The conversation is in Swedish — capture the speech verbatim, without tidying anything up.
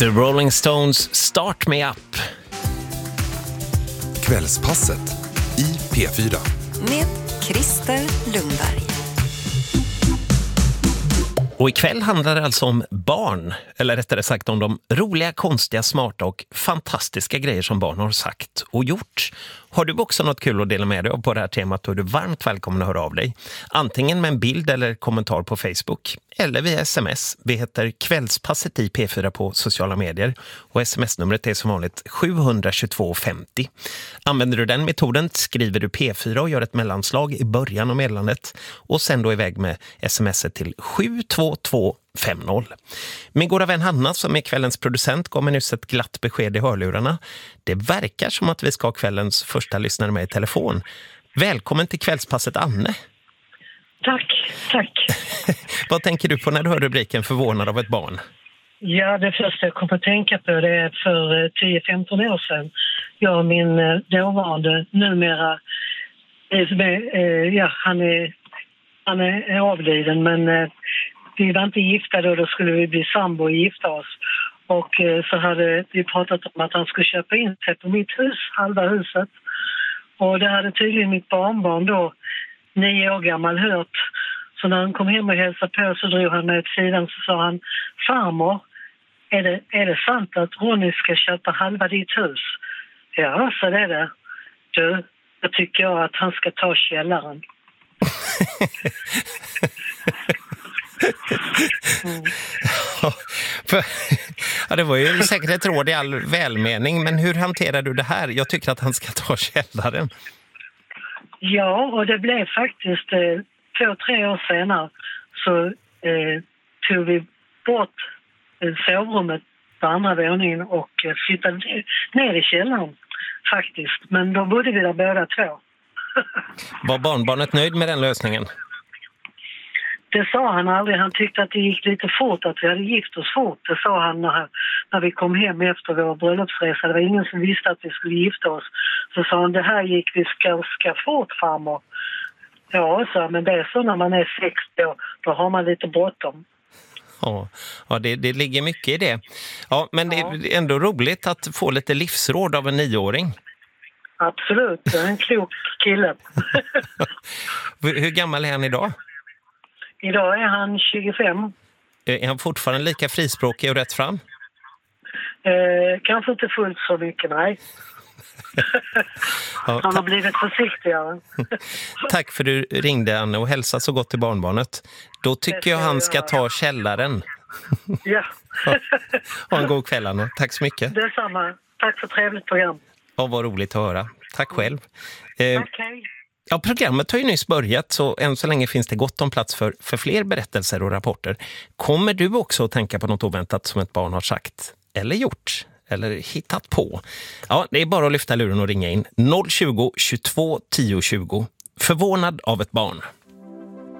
The Rolling Stones, Start Me Up. Kvällspasset i P fyra. Med Christer Lundberg. Och ikväll handlar det alltså om barn, eller rättare sagt om de roliga, konstiga, smarta och fantastiska grejer som barn har sagt och gjort. Har du också något kul att dela med dig av på det här temat, då är du varmt välkommen att höra av dig. Antingen med en bild eller kommentar på Facebook eller via sms. Vi heter Kvällspasset i P fyra på sociala medier och sms-numret är som vanligt sju två två femtio. Använder du den metoden skriver du P fyra och gör ett mellanslag i början av meddelandet och sen då iväg med smset till sju två två femtio. Min goda vän Hanna som är kvällens producent gav mig nyss ett glatt besked i hörlurarna. Det verkar som att vi ska ha kvällens första lyssnare med i telefon. Välkommen till kvällspasset, Anne. Tack, tack. Vad tänker du på när du hör rubriken förvånad av ett barn? Ja, det första jag kom att tänka på det är för tio femton år sedan. Jag och min dåvarande numera, ja, han är, han är avliden, men vi var inte gifta då, då skulle vi bli sambo och gifta oss. Och så hade vi pratat om att han skulle köpa in sig på mitt hus, halva huset. Och det hade tydligen mitt barnbarn då, nio år gammal, hört. Så när han kom hem och hälsade på så drog han mig åt sidan så sa han: farmor, är det, är det sant att Ronny ska köpa halva ditt hus? Ja, så det är det. Du, då tycker jag att han ska ta källaren. Mm. Ja, för, ja, det var ju säkert ett råd i all välmening, men hur hanterar du det här? Jag tycker att han ska ta källaren. Ja, och det blev faktiskt eh, två, tre år senare så eh, tog vi bort eh, sovrummet på andra våningen och eh, flyttade ner i källaren faktiskt. Men då bodde vi där båda två. Var barnbarnet nöjd med den lösningen? Det sa han aldrig. Han tyckte att det gick lite fort, att vi hade gift oss fort. Det sa han när, när vi kom hem efter vår bröllopsresa. Det var ingen som visste att vi skulle gifta oss. Så sa han, det här gick vi ska, ska fort, farmor. Ja, så, men det är så när man är sextio år, då har man lite bråttom. Ja, ja det, det ligger mycket i det. Ja, men det är ändå roligt att få lite livsråd av en nioåring. Absolut, det är en klok kille. Hur gammal är han idag? Idag är han tjugofem. Är han fortfarande lika frispråkig och rätt fram? Eh, kanske inte fullt så mycket, nej. Ja, han har blivit försiktigare. Tack för du ringde, Anne, och hälsa så gott till barnbarnet. Då tycker jag han ska ta källaren. Ja. Ha en god kväll, Anne. Tack så mycket. Detsamma. Tack för trevligt program. Ja, vad roligt att höra. Tack själv. Eh, Okej. Ja, programmet har ju nyss börjat, så än så länge finns det gott om plats för, för fler berättelser och rapporter. Kommer du också att tänka på något oväntat som ett barn har sagt eller gjort eller hittat på? Ja, det är bara att lyfta luren och ringa in noll tjugo, tjugotvå, tio tjugo. Förvånad av ett barn.